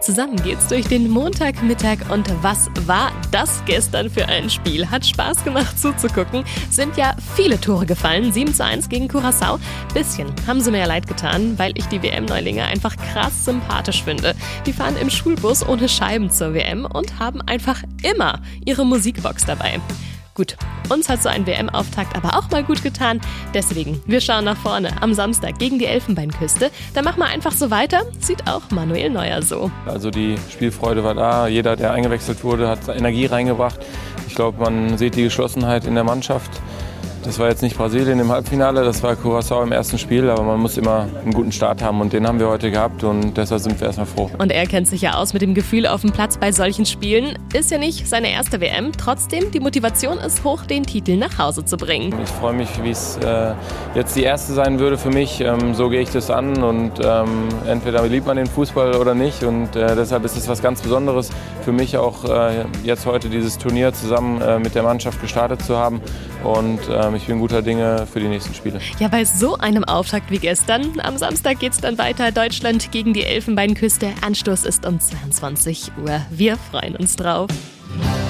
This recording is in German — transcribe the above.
Zusammen geht's durch den Montagmittag und was war das gestern für ein Spiel? Hat Spaß gemacht zuzugucken. Sind ja viele Tore gefallen, 7:1 gegen Curaçao. Bisschen haben sie mir ja leid getan, weil ich die WM-Neulinge einfach krass sympathisch finde. Die fahren im Schulbus ohne Scheiben zur WM und haben einfach immer ihre Musikbox dabei. Gut, uns hat so ein WM-Auftakt aber auch mal gut getan. Deswegen, wir schauen nach vorne am Samstag gegen die Elfenbeinküste. Da machen wir einfach so weiter, sieht auch Manuel Neuer so. Also die Spielfreude war da, jeder, der eingewechselt wurde, hat Energie reingebracht. Ich glaube, man sieht die Geschlossenheit in der Mannschaft. Das war jetzt nicht Brasilien im Halbfinale, das war Curaçao im ersten Spiel, aber man muss immer einen guten Start haben und den haben wir heute gehabt und deshalb sind wir erstmal froh. Und er kennt sich ja aus mit dem Gefühl auf dem Platz bei solchen Spielen. Ist ja nicht seine erste WM, trotzdem die Motivation ist hoch, den Titel nach Hause zu bringen. Ich freue mich, wie es jetzt die erste sein würde für mich. So gehe ich das an und entweder liebt man den Fußball oder nicht und deshalb ist es was ganz Besonderes für mich auch jetzt heute dieses Turnier zusammen mit der Mannschaft gestartet zu haben und ich bin guter Dinge für die nächsten Spiele. Ja, bei so einem Auftakt wie gestern. Am Samstag geht's dann weiter. Deutschland gegen die Elfenbeinküste. Anstoß ist um 22 Uhr. Wir freuen uns drauf.